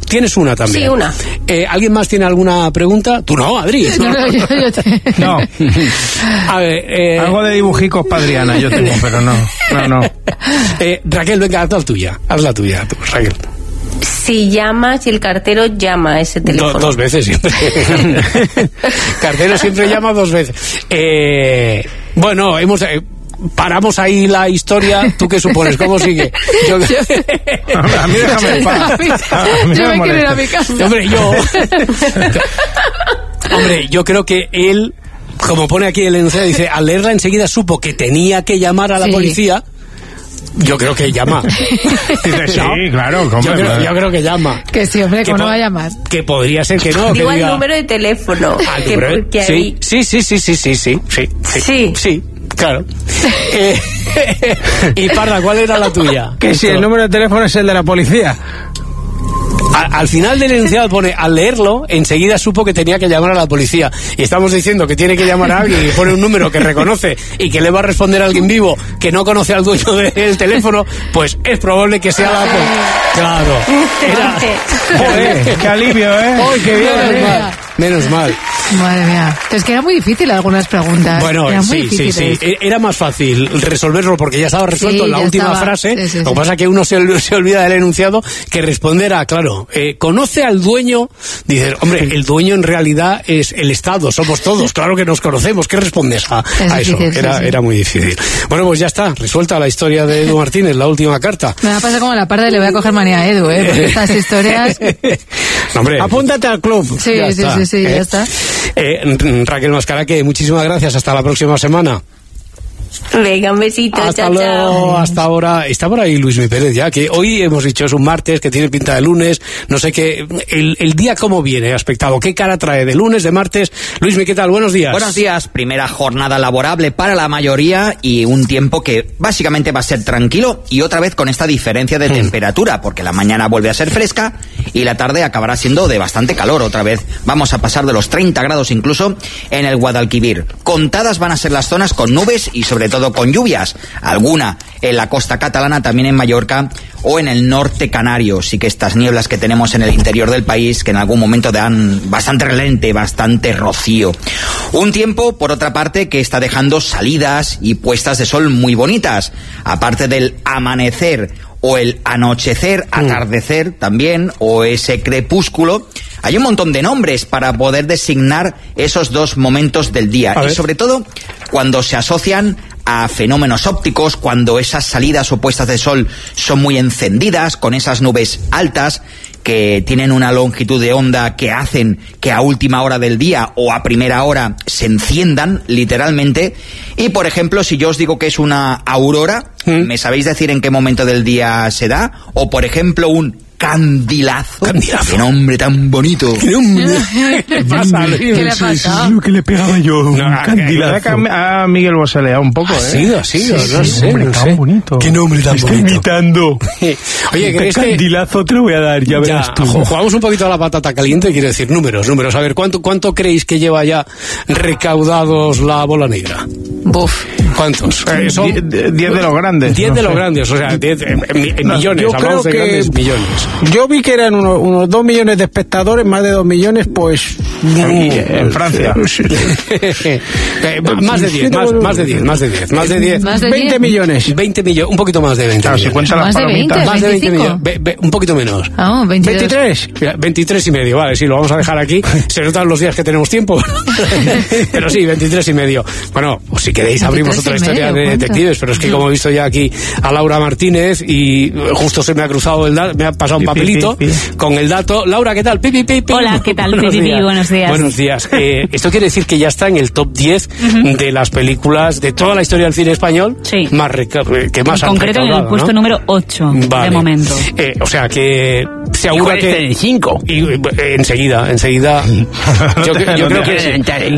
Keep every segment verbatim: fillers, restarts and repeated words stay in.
tienes una también. Sí, una. Eh, ¿Alguien más tiene alguna pregunta? Tú no, Adri. No, no, yo, yo te... No. A ver, eh... algo de dibujicos para Adriana yo tengo, pero no. No, no. Eh, Raquel, venga, haz la tuya. Haz la tuya, tú, Raquel. Si llama, si el cartero llama a ese teléfono. Do, dos veces siempre. Cartero siempre llama dos veces. Eh, bueno, hemos... Eh, paramos ahí la historia. ¿Tú qué supones? ¿Cómo sigue? Yo... a mí déjame en paz. A mí yo no me me quiero ir a molesta. mi casa. Hombre, yo... Hombre, yo creo que él, como pone aquí el enunciado, dice, al leerla enseguida supo que tenía que llamar a la Sí. policía. Yo creo que llama. Dice, sí, ¿No? claro. ¿cómo Yo es? creo, yo creo que llama. Que sí, hombre, Que ¿cómo no po- va a llamar? Que podría ser que no. Digo que el diga- número de teléfono. Ah, que, número- que sí, ahí... sí, sí, sí, sí, sí, sí, sí, sí, Sí. sí, claro. Eh, y Parda, ¿cuál era la tuya? Que si el número de teléfono es el de la policía. A- al final del enunciado pone, al leerlo, enseguida supo que tenía que llamar a la policía. Y estamos diciendo que tiene que llamar a alguien y pone un número que reconoce y que le va a responder a alguien vivo que no conoce al dueño del teléfono, pues es probable que sea la policía. Claro. Era... Joder, qué alivio, ¿eh? ¡Ay, qué bien! Madre Menos mía. mal. Menos mal. Madre mía. Es que era muy difícil algunas preguntas. Bueno, Eran muy sí, sí, sí. difíciles. E- Era más fácil resolverlo porque ya estaba resuelto Sí, en la ya última estaba. frase. Sí, sí, Lo que sí. pasa es que uno se, ol- se olvida del enunciado que responder a, claro, eh, conoce al dueño. Dices, hombre, el dueño en realidad es el Estado, somos todos, claro que nos conocemos. ¿Qué respondes a, Es a eso? difícil, sí, Era, sí. era muy difícil. Bueno, pues ya está, resuelta la historia de Edu Martínez, la última carta. Me va a pasar como la parte de le voy a coger manía a Edu, ¿eh? Porque estas historias... No, hombre, Apúntate al club. Sí, ya sí, está, sí, sí, ¿eh? ya está. Eh, Raquel Mascaraque, muchísimas gracias. Hasta la próxima semana. Venga, un besito. Hasta chao, luego, chao. hasta ahora. Está por ahí Luismi Pérez ya, que hoy hemos dicho es un martes, que tiene pinta de lunes, no sé qué. El, el día cómo viene aspectado, qué cara trae de lunes, de martes. Luismi, ¿qué tal? Buenos días. Buenos días, primera jornada laborable para la mayoría y un tiempo que básicamente va a ser tranquilo y otra vez con esta diferencia de Mm. temperatura, porque la mañana vuelve a ser fresca y la tarde acabará siendo de bastante calor otra vez. Vamos a pasar de los treinta grados incluso en el Guadalquivir. Contadas van a ser las zonas con nubes y sobre todo con lluvias, alguna en la costa catalana, también en Mallorca o en el norte canario. Sí que estas nieblas que tenemos en el interior del país que en algún momento dan bastante relente, bastante rocío. Un tiempo, por otra parte, que está dejando salidas y puestas de sol muy bonitas, aparte del amanecer o el anochecer, atardecer también, o ese crepúsculo. Hay un montón de nombres para poder designar esos dos momentos del día A y ver. sobre todo cuando se asocian a fenómenos ópticos, cuando esas salidas o puestas de sol son muy encendidas, con esas nubes altas que tienen una longitud de onda que hacen que a última hora del día o a primera hora se enciendan literalmente. Y por ejemplo, si yo os digo que es una aurora, ¿Mm? ¿me sabéis decir en qué momento del día se da? O por ejemplo, un candilazo. Candilazo. Qué nombre tan bonito. ¿Qué pasa, Luis? ¿Qué le ha pasado? lo que le pegaba yo. Un No, candilazo. A Miguel Bosé le da un poco, Ha ¿eh? sido, ha sido, no sé, hombre, no tan sé. bonito. Qué nombre tan Está bonito. imitando. Oye, ¿crees Un que...? candilazo te lo voy a dar, ya Ya, verás tú. ju- jugamos un poquito a la patata caliente, quiero decir, números, números. A ver, ¿cuánto, cuánto creéis que lleva ya recaudados la bola negra? Buf. ¿Cuántos? Eh, son Die- de- Diez de los grandes. diez no de los sé. grandes, o sea, diez, en, en- en No, millones, yo hablamos de creo que- grandes millones. Yo vi que eran unos, unos dos millones de espectadores, más de dos millones, pues... En Francia. Eh, más de diez, más, más de diez, más de diez, más de diez. Más de veinte diez. millones. veinte millones, un poquito más de veinte Claro, si millones. cuenta las Más de palomitas. veinte. Más de veinte veinticinco. millones, Ve- ve- un poquito menos. Ah, veintidós. ¿veintitrés? Mira, veintitrés y medio, vale, sí, lo vamos a dejar aquí. Se notan los días que tenemos tiempo. Pero sí, veintitrés y medio. Bueno, pues si queréis abrimos otra veintitrés y historia medio, de ¿cuánto? detectives, pero es que como he visto ya aquí a Laura Martínez y justo se me ha cruzado el dato, me ha pasado un Pi, pi, papelito pi, pi. con el dato. Laura, ¿qué tal? Pi, pi, pi, pi. Hola, ¿qué tal? Buenos Pi, pi, pi, días. buenos días. Buenos días. Eh, esto quiere decir que ya está en el top diez de las películas de toda la historia del cine español Sí. más reca- que más En han concreto en el recaudado, puesto ¿no? número ocho Vale. de momento. Eh, o sea que se ¿Y augura cuál está que en el cinco? y eh, enseguida, enseguida. Yo, cre- yo creo que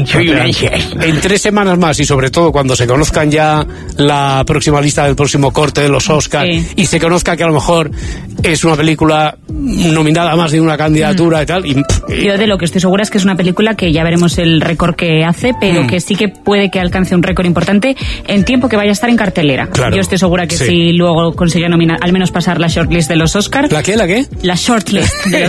en tres semanas más y sobre todo cuando se conozcan ya la próxima lista del próximo corte de los Oscars Sí. y se conozca que a lo mejor es una película nominada a más de una candidatura y tal. Y, y- Yo de lo que estoy segura es que es una película que ya veremos el récord que hace, pero Mm. que sí que puede que alcance un récord importante en tiempo que vaya a estar en cartelera. Claro. Yo estoy segura que Sí. si luego consigue nominar, al menos pasar la shortlist de los Oscars. ¿La qué? ¿La qué? La shortlist de los